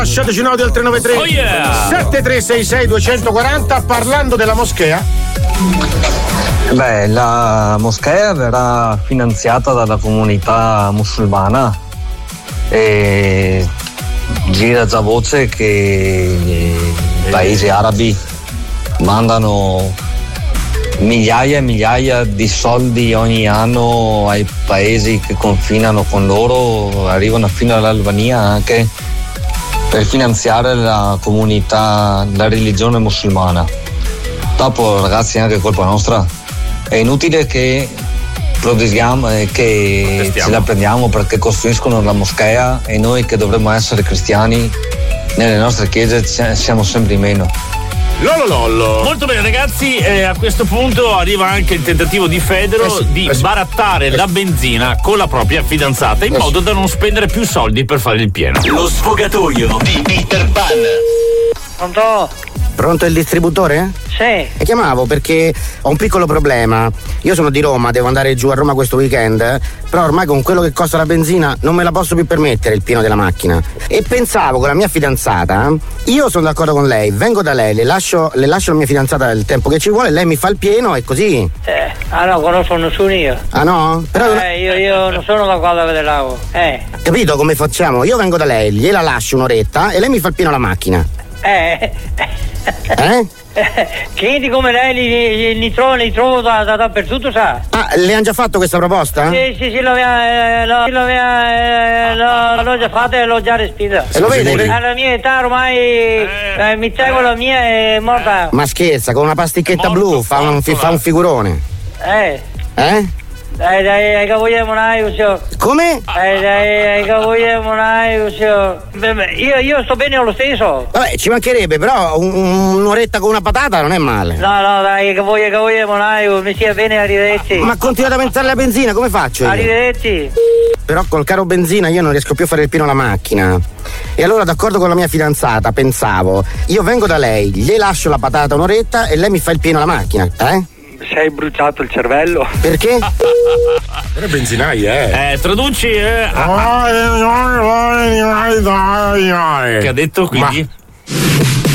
Lasciateci un audio al 393 7366 240 parlando della moschea. Beh, la moschea verrà finanziata dalla comunità musulmana e gira già voce che i paesi arabi mandano migliaia e migliaia di soldi ogni anno ai paesi che confinano con loro, arrivano fino all'Albania anche per finanziare la comunità, la religione musulmana. Dopo, ragazzi, è anche colpa nostra. È inutile che protestiamo e che ce la prendiamo perché costruiscono la moschea e noi che dovremmo essere cristiani nelle nostre chiese siamo sempre meno. Lollo. Molto bene, ragazzi, a questo punto arriva anche il tentativo di Federo di barattare la benzina con la propria fidanzata in modo da non spendere più soldi per fare il pieno. Lo sfogatoio di Peter Pan. Pronto il distributore? Sì. E chiamavo perché ho un piccolo problema. Io sono di Roma, devo andare giù a Roma questo weekend, però ormai con quello che costa la benzina non me la posso più permettere il pieno della macchina. E pensavo con la mia fidanzata, io sono d'accordo con lei, vengo da lei, le lascio la mia fidanzata il tempo che ci vuole, lei mi fa il pieno e così. No, conosco nessuno io. Ah no? Però io non sono da qua da vedere l'ago. Capito come facciamo? Io vengo da lei, gliela lascio un'oretta e lei mi fa il pieno alla macchina. Clienti come lei li trovo dappertutto, sa? Ah, le hanno già fatto questa proposta? Sì, l'ho già fatta e l'ho già respinta. E lo vede? Alla mia età ormai mi tengo la mia è morta. Ma scherza, con una pasticchetta blu fa un figurone. Dai, che vogliamo Come? Dai, che vogliamo io sto bene lo stesso. Vabbè, ci mancherebbe, però un'oretta con una patata non è male. No, dai, che vogliamo mi stia bene, arrivederci. Ma continua ad aumentare la benzina, come faccio io? Arrivederci. Però col caro benzina io non riesco più a fare il pieno alla macchina. E allora, d'accordo con la mia fidanzata, pensavo, io vengo da lei, gli lascio la patata un'oretta e lei mi fa il pieno alla macchina, Sei bruciato il cervello? Perché? Però benzinai, traduci, che ha detto quindi?